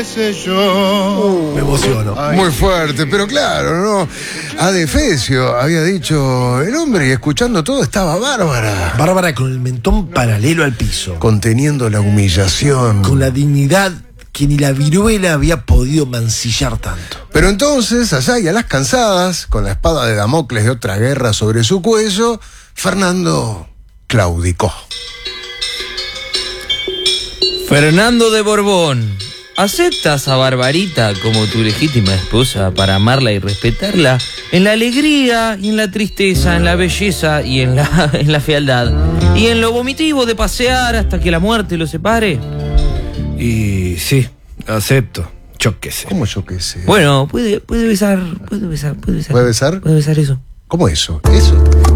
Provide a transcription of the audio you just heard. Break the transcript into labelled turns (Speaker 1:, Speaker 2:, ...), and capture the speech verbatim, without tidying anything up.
Speaker 1: Uh, me emociono.
Speaker 2: Ay, muy fuerte, pero claro, ¿no? Adefesio había dicho el hombre y escuchando todo estaba Bárbara.
Speaker 1: Bárbara con el mentón paralelo al piso.
Speaker 2: Conteniendo la humillación.
Speaker 1: Con la dignidad que ni la viruela había podido mancillar tanto.
Speaker 2: Pero entonces, allá y a las cansadas, con la espada de Damocles de otra guerra sobre su cuello, Fernando claudicó.
Speaker 3: Fernando de Borbón, ¿aceptas a Barbarita como tu legítima esposa para amarla y respetarla en la alegría y en la tristeza, en la belleza y en la, en la fealdad, y en lo vomitivo de pasear hasta que la muerte los separe?
Speaker 1: Y sí, acepto. Yo qué sé.
Speaker 2: ¿Cómo yo qué sé?
Speaker 3: Bueno, puede, puede besar, puede besar, puede besar.
Speaker 2: ¿Puede besar?
Speaker 3: Puede besar eso.
Speaker 2: ¿Cómo eso? ¿Eso?